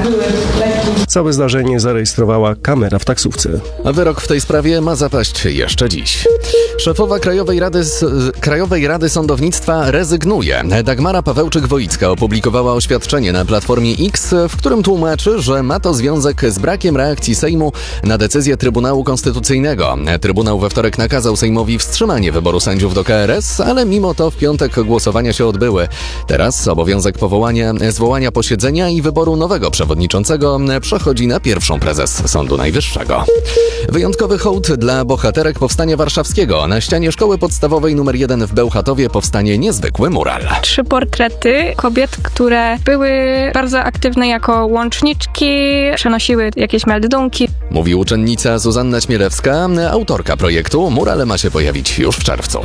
były leki. Całe zdarzenie zarejestrowała kamera w taksówce. A wyrok w tej sprawie ma zapaść jeszcze dziś. Szefowa Krajowej Rady Sądownictwa rezygnuje. Dagmara Pawełczyk-Woicka opublikowała oświadczenie na Platformie X, w którym tłumaczy, że ma to związek z brakiem reakcji Sejmu na decyzję Trybunału Konstytucyjnego. Trybunał we wtorek nakazał Sejmowi wstrzymanie wyboru sędziów do KRS, ale mimo to w piątek głosowania się odbyły. Teraz obowiązek zwołania posiedzenia i wyboru nowego przewodniczącego przechodzi na pierwszą prezes Sądu Najwyższego. Wyjątkowy hołd dla bohaterek Powstania Warszawskiego. Na ścianie szkoły podstawowej nr 1 w Bełchatowie powstanie niezwykły mural. 3 portrety kobiet, które były bardzo aktywne jako łączniczki, przenosiły jakieś meldunki. Mówi uczennica Zuzanna Śmielewska, autorka projektu. Mural ma się pojawić już w czerwcu.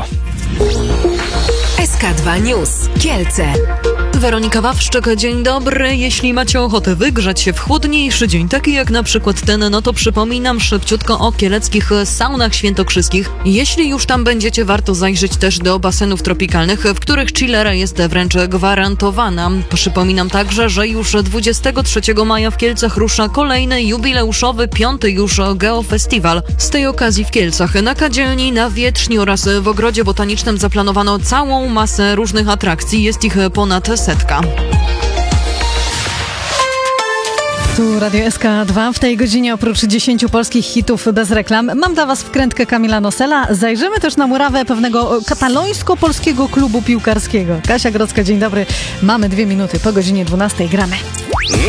SK2 News. Kielce. Weronika Wawrzyk, dzień dobry. Jeśli macie ochotę wygrzać się w chłodniejszy dzień, taki jak na przykład ten, no to przypominam szybciutko o kieleckich saunach świętokrzyskich. Jeśli już tam będziecie, warto zajrzeć też do basenów tropikalnych, w których chillera jest wręcz gwarantowana. Przypominam także, że już 23 maja w Kielcach rusza kolejny jubileuszowy 5. już Geofestiwal. Z tej okazji w Kielcach, na Kadzielni, na Wietrzni oraz w Ogrodzie Botanicznym zaplanowano całą masę różnych atrakcji. Jest ich ponad 100. Tu Radio SK2. W tej godzinie oprócz 10 polskich hitów bez reklam mam dla Was wkrętkę Kamila Nosela. Zajrzymy też na murawę pewnego katalońsko-polskiego klubu piłkarskiego. Kasia Grodzka, dzień dobry. Mamy 2 minuty po godzinie 12. Gramy.